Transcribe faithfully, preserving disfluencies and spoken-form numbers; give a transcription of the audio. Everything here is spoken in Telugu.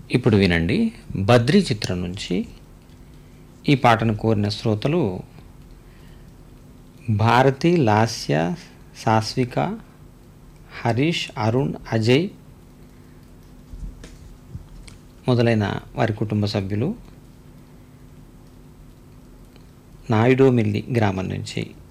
ఇప్పుడు వినండి, బద్రీ చిత్రం నుంచి ఈ పాటను కోరిన శ్రోతలు భారతి, లాస్య, సాస్విక, హరీష్, అరుణ్, అజయ్ మొదలైన వారి కుటుంబ సభ్యులు నాయుడోమిల్లి గ్రామం నుంచి.